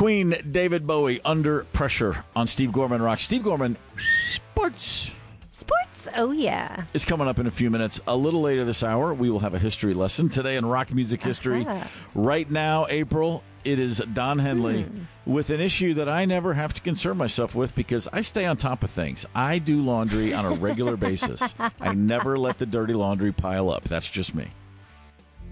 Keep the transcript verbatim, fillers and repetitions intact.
Queen, David Bowie, Under Pressure on Steve Gorman Rock. Steve Gorman, sports. Sports, oh yeah. Is coming up in a few minutes. A little later this hour, we will have a history lesson today in rock music history. Uh-huh. Right now, April, it is Don Henley hmm. with an issue that I never have to concern myself with because I stay on top of things. I do laundry on a regular basis. I never let the dirty laundry pile up. That's just me.